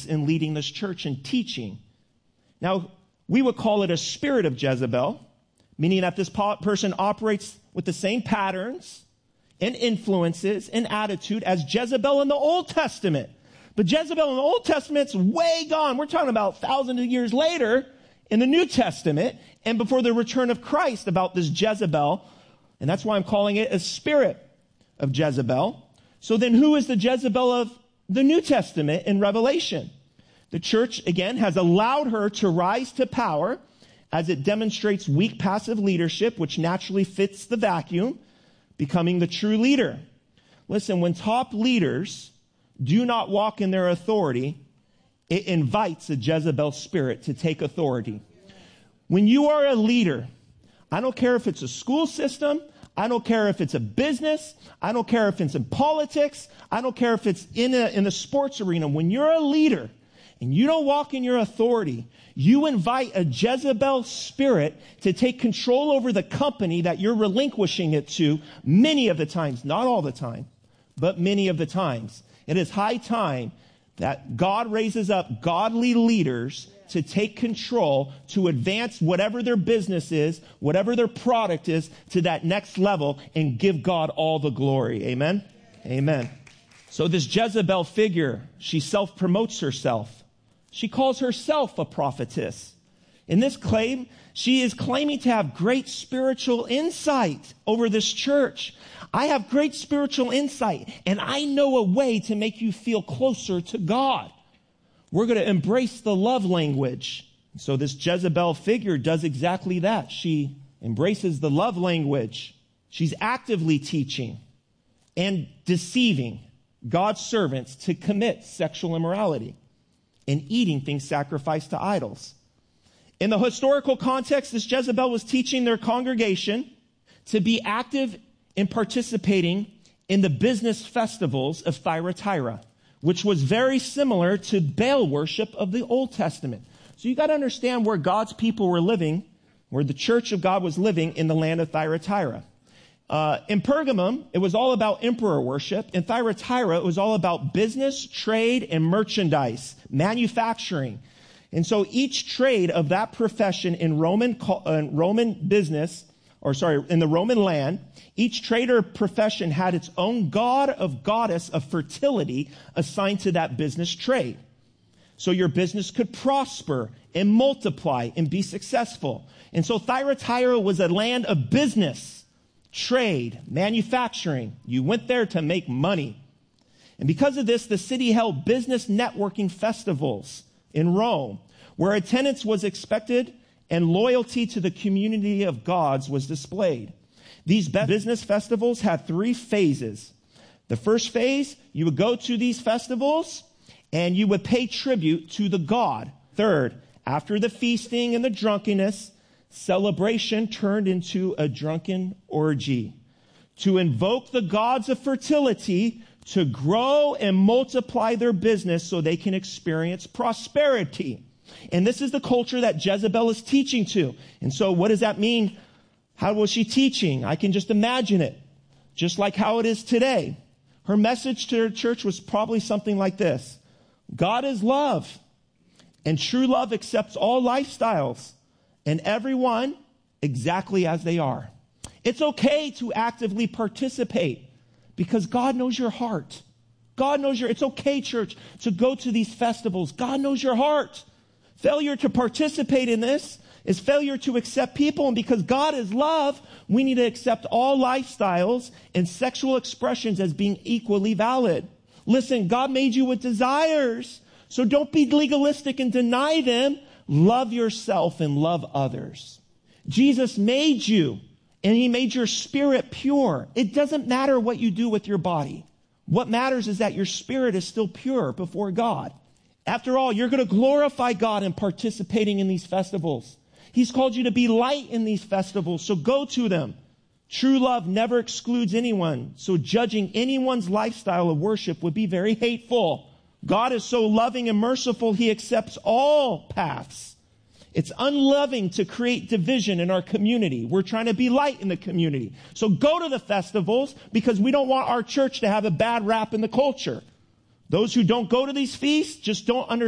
in leading this church and teaching. Now, we would call it a spirit of Jezebel, meaning that this person operates with the same patterns and influences and attitude as Jezebel in the Old Testament. But Jezebel in the Old Testament's way gone. We're talking about thousands of years later in the New Testament and before the return of Christ about this Jezebel. And that's why I'm calling it a spirit of Jezebel. So then who is the Jezebel of the New Testament in Revelation? The church, again, has allowed her to rise to power as it demonstrates weak passive leadership, which naturally fits the vacuum, becoming the true leader. Listen, when top leaders do not walk in their authority, it invites a Jezebel spirit to take authority. When you are a leader, I don't care if it's a school system, I don't care if it's a business, I don't care if it's in politics, I don't care if it's in the sports arena. When you're a leader and you don't walk in your authority, you invite a Jezebel spirit to take control over the company that you're relinquishing it to many of the times, not all the time, but many of the times. It is high time that God raises up godly leaders to take control, to advance whatever their business is, whatever their product is, to that next level and give God all the glory. Amen? Amen. So this Jezebel figure, she self-promotes herself. She calls herself a prophetess. In this claim, she is claiming to have great spiritual insight over this church. I have great spiritual insight, and I know a way to make you feel closer to God. We're going to embrace the love language. So this Jezebel figure does exactly that. She embraces the love language. She's actively teaching and deceiving God's servants to commit sexual immorality and eating things sacrificed to idols. In the historical context, this Jezebel was teaching their congregation to be active in participating in the business festivals of Thyatira, which was very similar to Baal worship of the Old Testament. So you got to understand where God's people were living, where the church of God was living in the land of Thyatira. In Pergamum, it was all about emperor worship. In Thyatira, it was all about business, trade, and merchandise, manufacturing. And so each trade of that profession in Roman business, in the Roman land, each trade or profession had its own god of goddess of fertility assigned to that business trade. So your business could prosper and multiply and be successful. And so Thyatira was a land of business, trade, manufacturing. You went there to make money. And because of this, the city held business networking festivals in Rome, where attendance was expected and loyalty to the community of gods was displayed. These business festivals had 3 phases. The first phase, you would go to these festivals and you would pay tribute to the god. Third, after the feasting and the drunkenness, celebration turned into a drunken orgy to invoke the gods of fertility to grow and multiply their business so they can experience prosperity. And this is the culture that Jezebel is teaching to. And so what does that mean? How was she teaching? I can just imagine it, just like how it is today. Her message to her church was probably something like this: God is love, and true love accepts all lifestyles and everyone exactly as they are. It's okay to actively participate because God knows your heart. God knows it's okay, church, to go to these festivals. God knows your heart. Failure to participate in this is failure to accept people. And because God is love, we need to accept all lifestyles and sexual expressions as being equally valid. Listen, God made you with desires, so don't be legalistic and deny them. Love yourself and love others. Jesus made you, and he made your spirit pure. It doesn't matter what you do with your body. What matters is that your spirit is still pure before God. After all, you're going to glorify God in participating in these festivals. He's called you to be light in these festivals, so go to them. True love never excludes anyone, so judging anyone's lifestyle of worship would be very hateful. God is so loving and merciful, he accepts all paths. It's unloving to create division in our community. We're trying to be light in the community. So go to the festivals because we don't want our church to have a bad rap in the culture. Those who don't go to these feasts just don't understand